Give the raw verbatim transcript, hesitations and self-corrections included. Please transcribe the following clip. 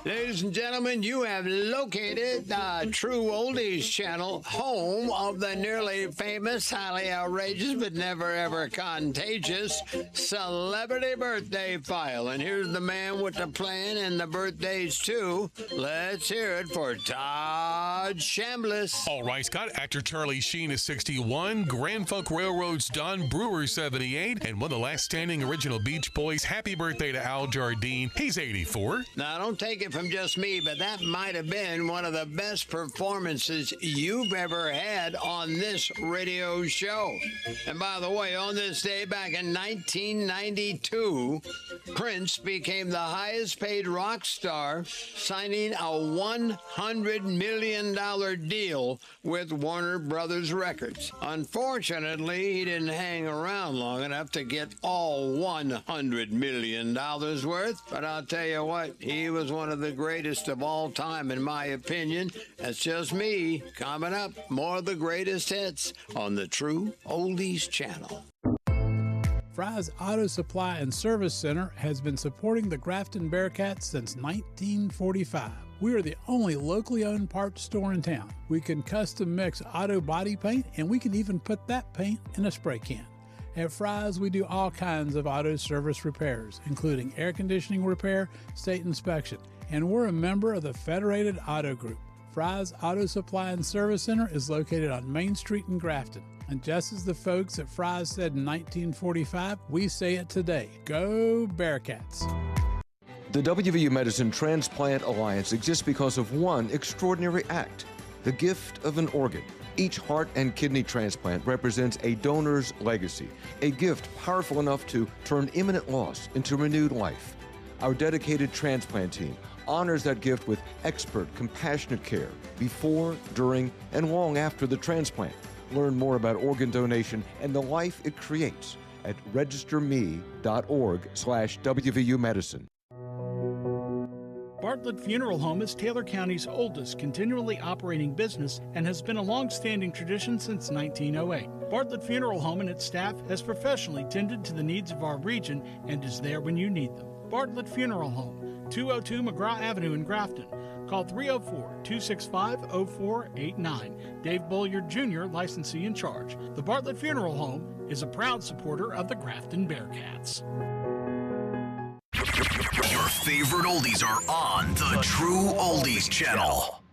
Ladies and gentlemen, you have located the True Oldies channel, home of the nearly famous, highly outrageous, but never ever contagious Celebrity Birthday File. And here's the man with the plan and the birthdays, too. Let's hear it for Todd Chambliss. All right, Scott. Actor Charlie Sheen is sixty-one. Grand Funk Railroad's Don Brewer, seventy-eight. And one of the last standing original Beach Boys. Happy birthday to Al Jardine. He's eighty-four. Now, don't take it from just me, but that might have been one of the best performances you've ever had on this radio show. And by the way, on this day back in nineteen ninety-two, Prince became the highest paid rock star, signing a one hundred million dollars deal with Warner Brothers Records. Unfortunately, he didn't hang around long enough to get all one hundred million dollars worth, but I'll tell you what, he was one of the greatest of all time, in my opinion. That's just me. Coming up, more of the greatest hits on the True Oldies channel. Fry's Auto Supply and Service Center has been supporting the Grafton Bearcats since nineteen forty-five. We are the only locally owned parts store in town. We can custom mix auto body paint, and we can even put that paint in a spray can. At Fry's, we do all kinds of auto service repairs, including air conditioning repair, state inspection, and we're a member of the Federated Auto Group. Fry's Auto Supply and Service Center is located on Main Street in Grafton. And just as the folks at Fry's said in nineteen forty-five, we say it today. Go Bearcats! The W V U Medicine Transplant Alliance exists because of one extraordinary act, the gift of an organ. Each heart and kidney transplant represents a donor's legacy, a gift powerful enough to turn imminent loss into renewed life. Our dedicated transplant team honors that gift with expert, compassionate care before, during, and long after the transplant. Learn more about organ donation and the life it creates at registerme.org slash WVUmedicine. Bartlett Funeral Home is Taylor County's oldest continually operating business and has been a long-standing tradition since nineteen oh eight. Bartlett Funeral Home and its staff has professionally tended to the needs of our region and is there when you need them. Bartlett Funeral Home, two oh two McGraw Avenue in Grafton. Call three oh four, two six five, oh four eight nine. Dave Bolliard Junior, licensee in charge. The Bartlett Funeral Home is a proud supporter of the Grafton Bearcats. Your favorite oldies are on the True Oldies channel.